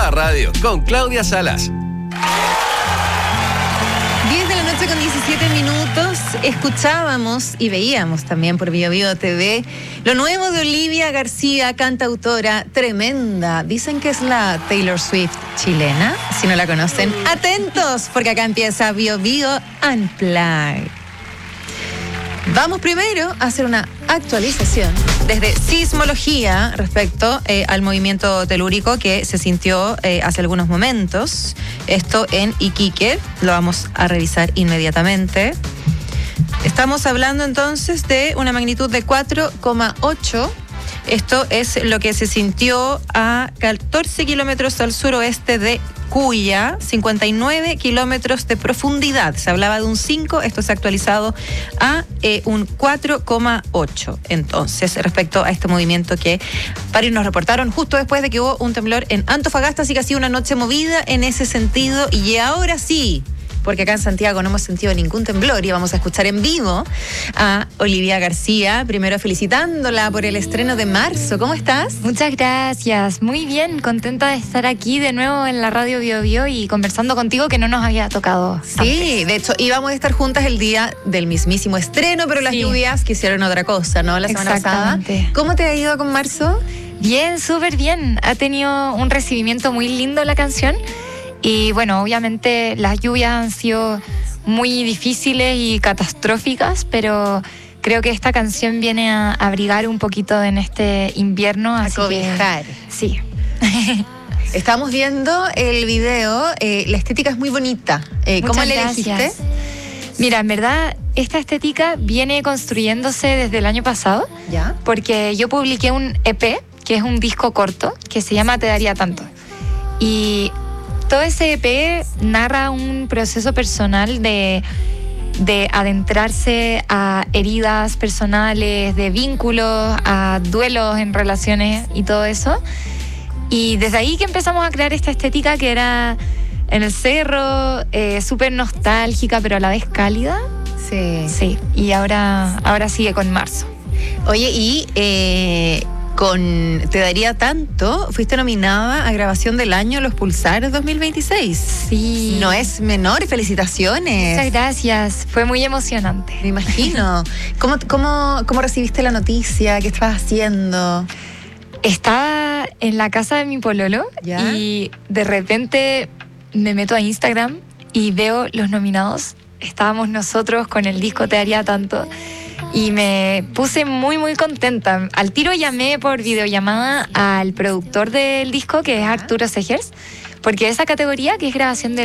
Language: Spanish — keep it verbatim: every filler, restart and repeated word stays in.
Va Radio con Claudia Salas. diez de la noche con diecisiete minutos, escuchábamos y veíamos también por Bio Bio T V lo nuevo de Olivia García, cantautora tremenda. Dicen que es la Taylor Swift chilena, si no la conocen. Atentos, porque acá empieza Bio Bio Unplugged. Vamos primero a hacer una actualización desde sismología respecto eh, al movimiento telúrico que se sintió eh, hace algunos momentos. Esto en Iquique, lo vamos a revisar inmediatamente. Estamos hablando entonces de una magnitud de cuatro coma ocho. Esto es lo que se sintió a catorce kilómetros al suroeste de Cuya, cincuenta y nueve kilómetros de profundidad. Se hablaba de un cinco, esto se ha actualizado a eh, un cuatro coma ocho. Entonces, respecto a este movimiento que varios nos reportaron justo después de que hubo un temblor en Antofagasta, así que ha sido una noche movida en ese sentido. Y ahora sí, porque acá en Santiago no hemos sentido ningún temblor y vamos a escuchar en vivo a Olivia García, primero felicitándola por el estreno de marzo. ¿Cómo estás? Muchas gracias, muy bien, contenta de estar aquí de nuevo en la radio Bio Bio y conversando contigo, que no nos había tocado Sí, antes. de hecho íbamos a estar juntas el día del mismísimo estreno, pero las Sí. lluvias quisieron otra cosa, ¿no? La semana pasada. Exactamente. ¿Cómo te ha ido con marzo? Bien, súper bien, ha tenido un recibimiento muy lindo la canción. Y bueno, obviamente las lluvias han sido muy difíciles y catastróficas, pero creo que esta canción viene a abrigar un poquito en este invierno. A así cobijar. que, sí. Estamos viendo el video, eh, la estética es muy bonita. Eh, ¿Cómo Muchas le gracias. elegiste? Mira, en verdad, esta estética viene construyéndose desde el año pasado, ¿Ya? porque yo publiqué un E P, que es un disco corto, que se llama Te Daría Tanto. Y todo ese E P narra un proceso personal de, de adentrarse a heridas personales, de vínculos, a duelos en relaciones y todo eso. Y desde ahí que empezamos a crear esta estética que era en el cerro, eh, súper nostálgica, pero a la vez cálida. Sí. Sí, y ahora, ahora sigue con marzo. Oye, y eh, con Te Daría Tanto, fuiste nominada a Grabación del Año Los Pulsares dos mil veintiséis. Sí. No es menor, felicitaciones. Muchas gracias, fue muy emocionante. Me imagino. ¿Cómo, cómo, ¿Cómo recibiste la noticia? ¿Qué estabas haciendo? Estaba en la casa de mi pololo. ¿Ya? Y de repente me meto a Instagram y veo los nominados. Estábamos nosotros con el disco Te Daría Tanto y me puse muy muy contenta. Al tiro llamé por videollamada al productor del disco, que es Arturo Segers, porque esa categoría, que es grabación de